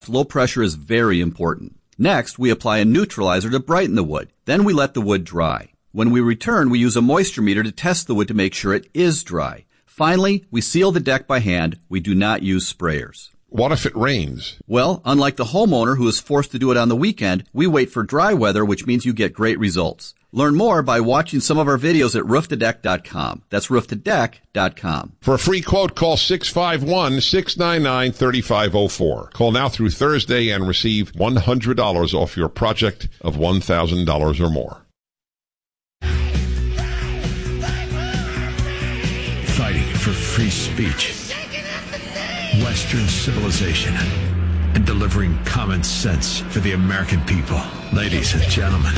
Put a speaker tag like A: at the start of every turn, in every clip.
A: Low pressure is very important. Next, we apply a neutralizer to brighten the wood. Then we let the wood dry. When we return, we use a moisture meter to test the wood to make sure it is dry. Finally, we seal the deck by hand. We do not use sprayers.
B: What if it rains?
A: Well, unlike the homeowner who is forced to do it on the weekend, we wait for dry weather, which means you get great results. Learn more by watching some of our videos at rooftodeck.com. That's rooftodeck.com.
B: For a free quote, call 651-699-3504. Call now through Thursday and receive $100 off your project of $1,000 or more.
C: Fighting for free speech, Western civilization, and delivering common sense for the American people. Ladies and gentlemen,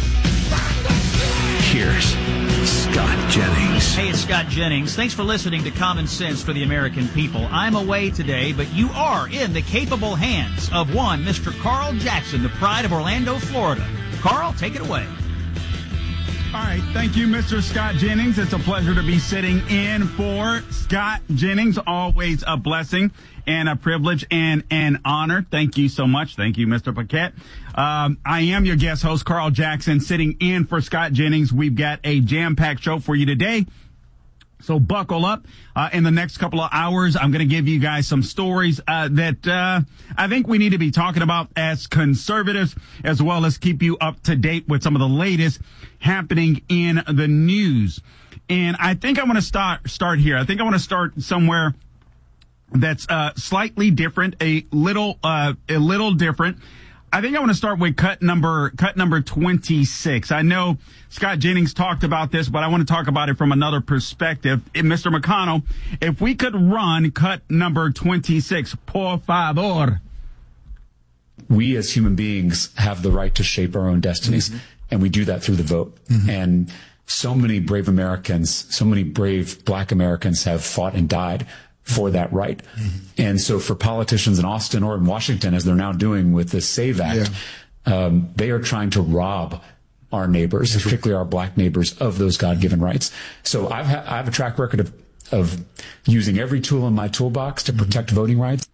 C: here's Scott Jennings.
D: Hey, it's Scott Jennings. Thanks for listening to Common Sense for the American People. I'm away today, but you are in the capable hands of one Mr. Carl Jackson, the pride of Orlando, Florida. Carl, take it away.
E: All right. Thank you, Mr. Scott Jennings. It's a pleasure to be sitting in for Scott Jennings. Always a blessing and a privilege and an honor. Thank you so much. Thank you, Mr. Paquette. I am your guest host, Carl Jackson, sitting in for Scott Jennings. We've got a jam-packed show for you today. So buckle up. In the next couple of hours, I'm going to give you guys some stories that I think we need to be talking about as conservatives, as well as keep you up to date with some of the latest happening in the news. And I think I want to start here. I think I want to start somewhere that's slightly different, a little different. I think I want to start with cut number 26. I know Scott Jennings talked about this, but I want to talk about it from another perspective. Mr. McConnell, if we could run cut number 26, por favor.
F: We as human beings have the right to shape our own destinies, and we do that through the vote. And so many brave Americans, so many brave Black Americans have fought and died for that right. And so for politicians in Austin or in Washington, as they're now doing with the SAVE Act, they are trying to rob our neighbors, particularly our Black neighbors, of those God-given rights. So I have a track record of using every tool in my toolbox to protect voting rights.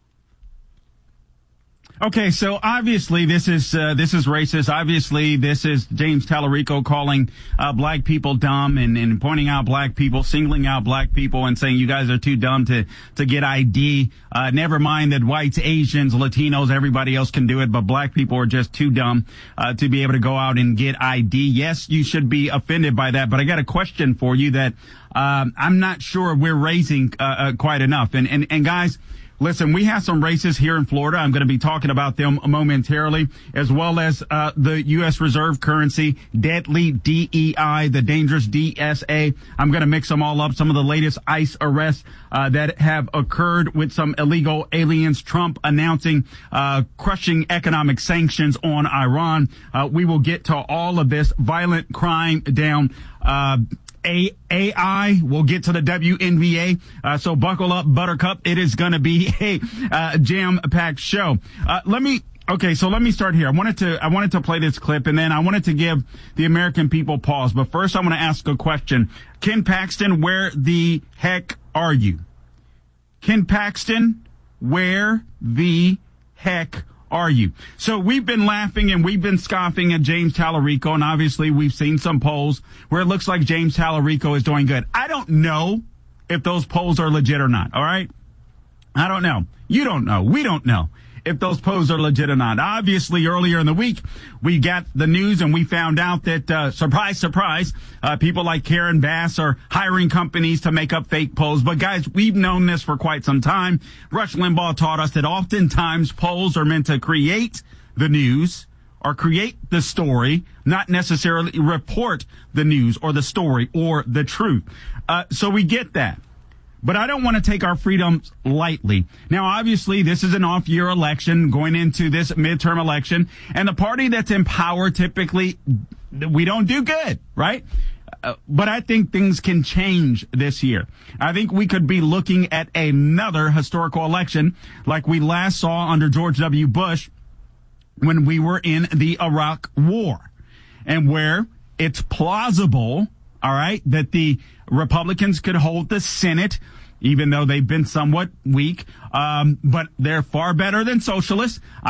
E: Okay, so obviously this is racist. Obviously this is James Tallarico calling Black people dumb and pointing out Black people, singling out Black people and saying you guys are too dumb to get ID. Never mind that whites, Asians, Latinos, everybody else can do it, but Black people are just too dumb to be able to go out and get ID. Yes, you should be offended by that, but I got a question for you that I'm not sure we're raising quite enough. And guys, listen, we have some racists here in Florida. I'm going to be talking about them momentarily, as well as the U.S. Reserve currency, deadly DEI, the dangerous DSA. I'm going to mix them all up. Some of the latest ICE arrests that have occurred with some illegal aliens. Trump announcing crushing economic sanctions on Iran. We will get to all of this. Violent crime down. AI, we'll get to the WNBA. So buckle up, Buttercup. It is going to be a jam-packed show. Let me start here. I wanted to play this clip, and then I wanted to give the American people pause. But first, I want to ask a question. Ken Paxton, where the heck are you? Ken Paxton, where the heck are you? So we've been laughing and we've been scoffing at James Tallarico, and obviously we've seen some polls where it looks like James Tallarico is doing good. I don't know if those polls are legit or not, all right? I don't know. You don't know. We don't know if those polls are legit or not. Obviously, earlier in the week, we got the news and we found out that, surprise, surprise, people like Karen Bass are hiring companies to make up fake polls. But guys, we've known this for quite some time. Rush Limbaugh taught us that oftentimes polls are meant to create the news or create the story, not necessarily report the news or the story or the truth. So we get that. But I don't want to take our freedoms lightly. Now, obviously, this is an off-year election going into this midterm election, and the party that's in power typically, we don't do good, right? But I think things can change this year. I think we could be looking at another historical election like we last saw under George W. Bush when we were in the Iraq War, and where it's plausible, all right, that the Republicans could hold the Senate even though they've been somewhat weak. But they're far better than socialists.